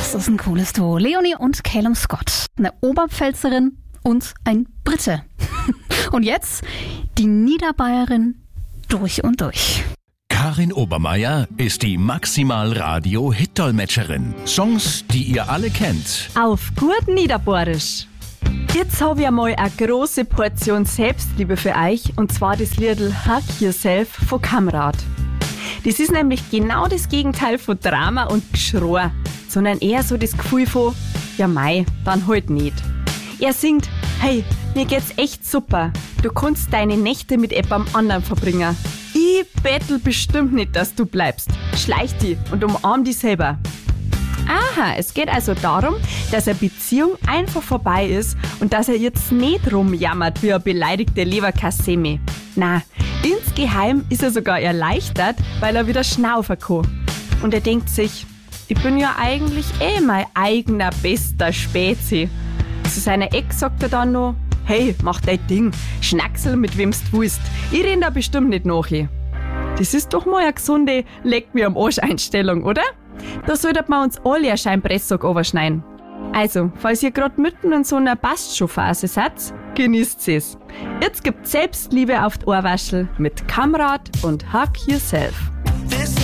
Das ist ein cooles Duo. Leonie und Calum Scott. Eine Oberpfälzerin und ein Brite. Und jetzt die Niederbayerin durch und durch. Karin Obermeier ist die Maximal-Radio-Hit-Dolmetscherin. Songs, die ihr alle kennt. Auf gut Niederbayerisch. Jetzt habe ich einmal eine große Portion Selbstliebe für euch, und zwar das Liedl Hug Yourself von Kamrat. Das ist nämlich genau das Gegenteil von Drama und Geschrei, sondern eher so das Gefühl von, ja mei, dann halt nicht. Er singt, hey, mir geht's echt super, du kannst deine Nächte mit jemandem anderen verbringen. Ich bettel bestimmt nicht, dass du bleibst. Schleich dich und umarm dich selber. Aha, es geht also darum, dass eine Beziehung einfach vorbei ist und dass er jetzt nicht rumjammert wie eine beleidigte Leberkassemi. Na, insgeheim ist er sogar erleichtert, weil er wieder schnaufen kann. Und er denkt sich, ich bin ja eigentlich mein eigener bester Spezi. Zu seiner Ex sagt er dann noch, hey, mach dein Ding, schnacksel mit wem's du willst. Ich renn da bestimmt nicht nach. Das ist doch mal eine gesunde Leck mir am Arsch Einstellung, oder? Da sollten wir uns alle einen Scheinpresssack überschneiden. Also, falls ihr gerade mitten in so einer Passt-schon-Phase seid, genießt es. Jetzt gibt Selbstliebe auf die Ohrwaschel mit Kamrat und Hug Yourself.